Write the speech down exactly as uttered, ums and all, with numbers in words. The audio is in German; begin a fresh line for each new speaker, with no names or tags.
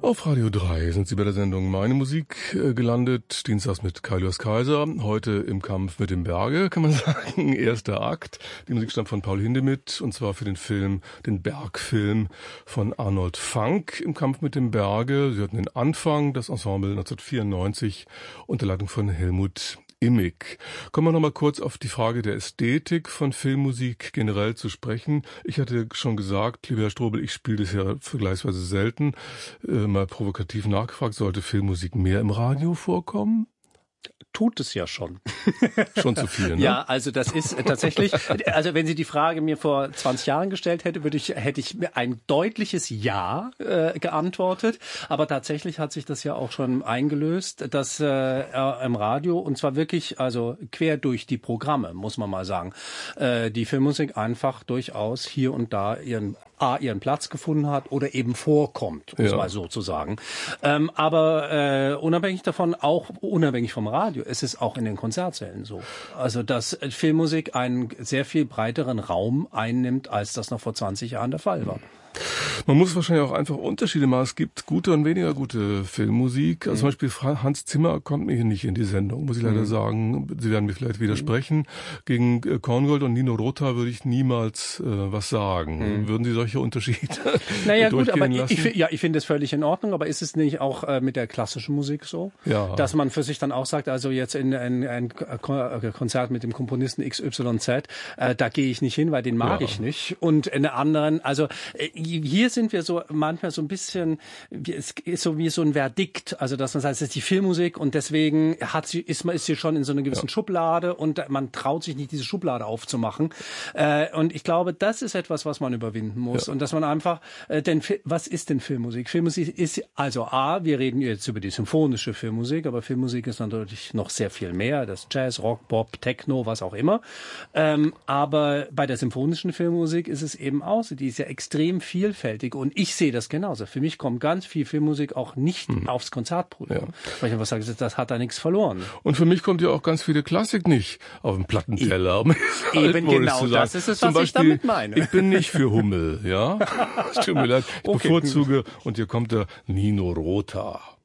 Auf Radio drei sind Sie bei der Sendung Meine Musik äh, gelandet, dienstags mit Kaius Kaiser, heute im Kampf mit dem Berge, kann man sagen, erster Akt. Die Musik stammt von Paul Hindemith und zwar für den Film, den Bergfilm von Arnold Fanck im Kampf mit dem Berge. Sie hatten den Anfang, das Ensemble neunzehnhundertvierundneunzig unter Leitung von Helmut Immig. Kommen wir noch mal kurz auf die Frage der Ästhetik von Filmmusik generell zu sprechen. Ich hatte schon gesagt, lieber Herr Strobel, ich spiele das ja vergleichsweise selten. Äh, mal provokativ nachgefragt, sollte Filmmusik mehr im Radio vorkommen?
Tut es ja schon.
Schon zu viel, ne?
Ja, also das ist tatsächlich, also wenn Sie die Frage mir vor zwanzig Jahren gestellt hätte, würde ich, hätte ich ein deutliches Ja äh, geantwortet. Aber tatsächlich hat sich das ja auch schon eingelöst, dass äh, im Radio, und zwar wirklich, also quer durch die Programme, muss man mal sagen, äh, die Filmmusik einfach durchaus hier und da ihren A, ihren Platz gefunden hat oder eben vorkommt, um es
ja.
mal so zu sagen. Ähm, aber äh, unabhängig davon, auch unabhängig vom Radio, ist es auch in den Konzertsälen so. Also dass Filmmusik einen sehr viel breiteren Raum einnimmt, als das noch vor zwanzig Jahren der Fall war.
Man muss wahrscheinlich auch einfach Unterschiede machen. Es gibt gute und weniger gute Filmmusik. Also mhm. zum Beispiel Hans Zimmer kommt mir hier nicht in die Sendung, muss ich leider mhm. sagen. Sie werden mir vielleicht widersprechen. Mhm. Gegen äh, Korngold und Nino Rota würde ich niemals äh, was sagen. Mhm. Würden Sie solche Unterschiede
naja, gut, aber lassen? ich, ja, ich finde es völlig in Ordnung. Aber ist es nicht auch äh, mit der klassischen Musik so?
Ja.
Dass man für sich dann auch sagt, also jetzt in ein, ein Konzert mit dem Komponisten X Y Z, äh, da gehe ich nicht hin, weil den mag ja. ich nicht. Und in der anderen, also äh, hier sind wir so manchmal so ein bisschen, es ist so wie so ein Verdikt, also dass man sagt, es ist die Filmmusik und deswegen hat sie, ist man ist sie schon in so einer gewissen ja. Schublade und man traut sich nicht, diese Schublade aufzumachen. Äh, und ich glaube, das ist etwas, was man überwinden muss ja. und dass man einfach, äh, denn was ist denn Filmmusik? Filmmusik ist also A, wir reden jetzt über die symphonische Filmmusik, aber Filmmusik ist natürlich noch sehr viel mehr, das Jazz, Rock, Pop, Techno, was auch immer. Ähm, aber bei der symphonischen Filmmusik ist es eben auch so, die ist ja extrem vielfältig und ich sehe das genauso. Für mich kommt ganz viel Filmmusik auch nicht hm. aufs Konzertpult. Ja. Weil ich einfach sage, das hat da nichts verloren.
Und für mich kommt ja auch ganz viele Klassik nicht auf den Plattenteller. Um
Eben genau, das ist es,
Zum
was
Beispiel,
ich damit meine.
Ich bin nicht für Hummel, ja. Es tut mir leid, ich okay. bevorzuge, und hier kommt der Nino Rota.